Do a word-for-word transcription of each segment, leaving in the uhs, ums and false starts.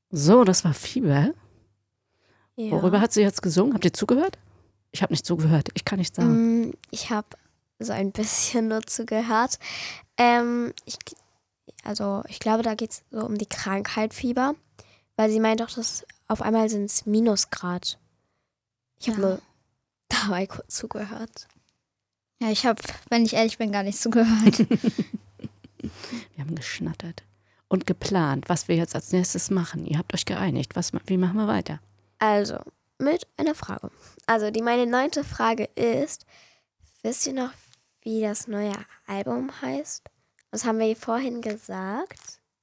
So, das war Fieber. Ja. Worüber hat sie jetzt gesungen? Habt ihr zugehört? Ich habe nicht zugehört. Ich kann nicht sagen. Mm, Ich habe so ein bisschen nur zugehört. Ähm, ich, also ich glaube, da geht es so um die Krankheit Fieber. Weil sie meint doch, dass auf einmal sind es Minusgrad. Ich habe Ja. nur dabei kurz zugehört. Ja, ich habe, wenn ich ehrlich bin, gar nicht zugehört. Wir haben geschnattert und geplant, was wir jetzt als nächstes machen. Ihr habt euch geeinigt. Was, wie machen wir weiter? Also, mit einer Frage. Also, die meine neunte Frage ist, wisst ihr noch, wie das neue Album heißt? Das haben wir vorhin gesagt.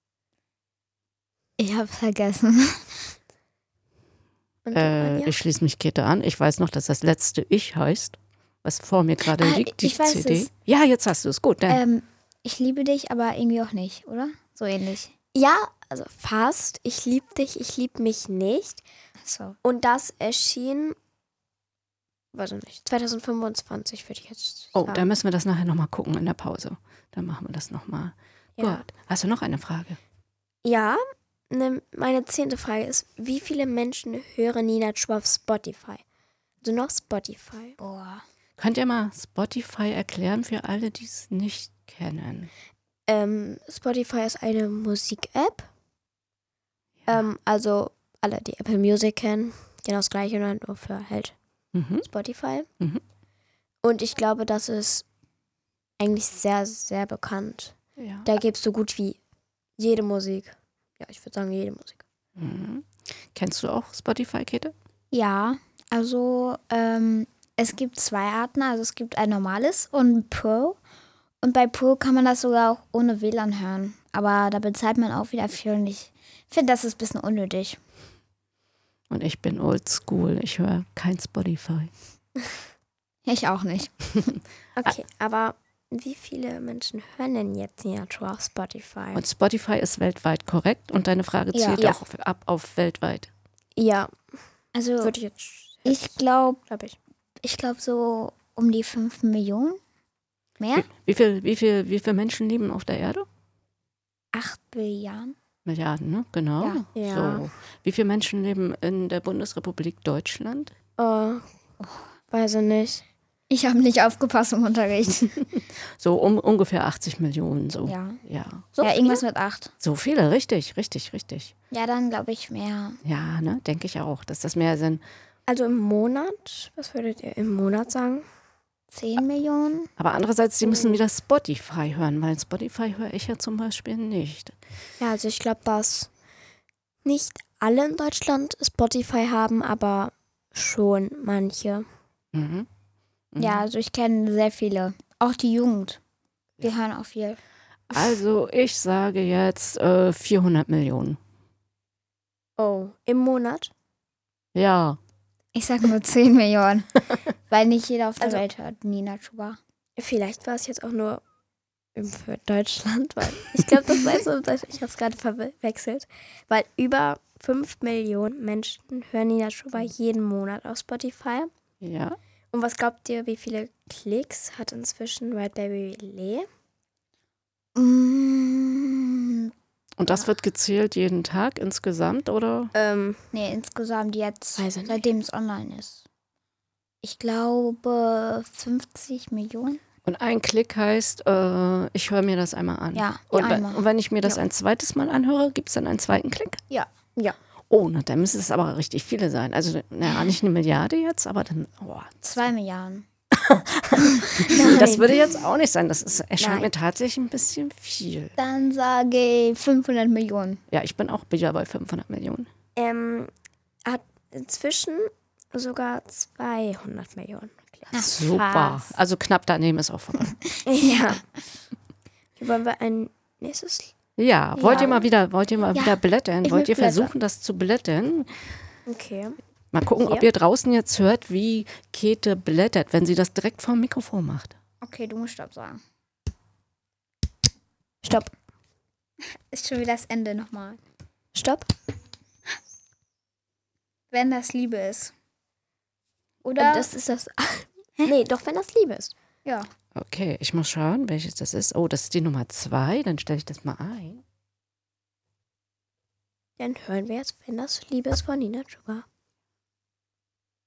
Ich habe vergessen. Und du, Äh, Anja? ich schließe mich Käthe an. Ich weiß noch, dass das letzte Ich heißt, was vor mir gerade Ah, liegt, die ich weiß C D. es. Ja, jetzt hast du es. Gut, dann. ähm, ich liebe dich, aber irgendwie auch nicht, oder? So ähnlich. Ja, also fast. Ich lieb dich, ich lieb mich nicht. So. Und das erschien, weiß ich nicht, zwanzig fünfundzwanzig würde ich jetzt Oh, sagen. dann müssen wir das nachher nochmal gucken in der Pause. Dann machen wir das nochmal. Ja. Gut. Hast du noch eine Frage? Ja, ne, meine zehnte Frage ist, wie viele Menschen hören Nina Chuba auf Spotify? Also noch Spotify. Boah. Könnt ihr mal Spotify erklären für alle, die es nicht kennen? Ähm, Spotify ist eine Musik-App. Ähm, also alle, die Apple Music kennen, genau das gleiche, nur für halt Mhm. Spotify. Mhm. Und ich glaube, das ist eigentlich sehr, sehr bekannt. Ja. Da gibt es so gut wie jede Musik. Ja, ich würde sagen, jede Musik. Mhm. Kennst du auch Spotify, Käthe? Ja, also ähm, es gibt zwei Arten. Also es gibt ein normales und Pro. Und bei Pro kann man das sogar auch ohne W L A N hören. Aber da bezahlt man auch wieder viel. Und ich finde, das ist ein bisschen unnötig. Und ich bin oldschool. Ich höre kein Spotify. Ich auch nicht. Okay, aber wie viele Menschen hören denn jetzt Nina Chuba auf Spotify? Und Spotify ist weltweit korrekt. Und deine Frage Ja. zielt Ja. auch auf, ab auf weltweit. Ja, Also würde ich jetzt, ich glaube, glaube ich. ich glaube so um die fünf Millionen. Mehr? Wie, wie, viel, wie, viel, wie viele Menschen leben auf der Erde? Acht Milliarden. Milliarden, ne? Genau. Ja. Ja. So. Wie viele Menschen leben in der Bundesrepublik Deutschland? Oh, weiß ich nicht. Ich habe nicht aufgepasst im Unterricht. So um ungefähr achtzig Millionen. So. Ja. Ja. So ja, irgendwas mit acht. So viele, richtig, richtig, richtig. Ja, dann glaube ich mehr. Ja, ne, denke ich auch, dass das mehr sind. Also im Monat, was würdet ihr im Monat sagen? Zehn Millionen? Aber andererseits, die müssen wieder Spotify hören, weil Spotify höre ich ja zum Beispiel nicht. Ja, also ich glaube, dass nicht alle in Deutschland Spotify haben, aber schon manche. Mhm. Mhm. Ja, also ich kenne sehr viele. Auch die Jugend. Die hören auch viel. Also ich sage jetzt äh, vierhundert Millionen. Oh, im Monat? Ja. Ich sage nur zehn Millionen. Weil nicht jeder auf der Also- Welt hört Nina Chuba. Vielleicht war es jetzt auch nur im- für Deutschland, weil ich glaube, das war so, ich habe es gerade verwechselt, weil über fünf Millionen Menschen hören Nina Chuba jeden Monat auf Spotify. Ja. Und was glaubt ihr, wie viele Klicks hat inzwischen Red Baby Lee? Mm, Und das wird gezählt jeden Tag insgesamt, oder? Ähm, nee, insgesamt jetzt, Weiß ich nicht. seitdem es online ist. Ich glaube fünfzig Millionen. Und ein Klick heißt, äh, ich höre mir das einmal an. Ja, Und, wenn- einmal. und wenn ich mir das Ja. ein zweites Mal anhöre, gibt es dann einen zweiten Klick? Ja. ja. Oh, na, dann müssen es aber richtig viele sein. Also, naja, nicht eine Milliarde jetzt, aber dann, oh, Zwei Milliarden. das würde jetzt auch nicht sein. Das ist, erscheint Nein. mir tatsächlich ein bisschen viel. Dann sage ich fünfhundert Millionen. Ja, ich bin auch wieder bei fünfhundert Millionen. Ähm, hat inzwischen sogar zweihundert Millionen Klicks. Super. fast. Also knapp daneben ist auch vorbei. Ja. Wollen wir ein nächstes? Ja, wollt Ja. ihr mal wieder, wollt ihr mal Ja, wieder blättern? ich Wollt will ihr blättern. versuchen, das zu blättern? Okay. Mal gucken, ob Hier. ihr draußen jetzt hört, wie Käthe blättert, wenn sie das direkt vom Mikrofon macht. Okay, du musst Stopp sagen. Stopp. Ist schon wieder das Ende nochmal. Stopp. Wenn das Liebe ist. Oder? Oder? Das ist das. Nee, doch, wenn das Liebe ist. ja. Okay, ich muss schauen, welches das ist. Oh, das ist die Nummer zwei. Dann stelle ich das mal ein. dann hören wir jetzt, wenn das Liebe ist von Nina Chuba.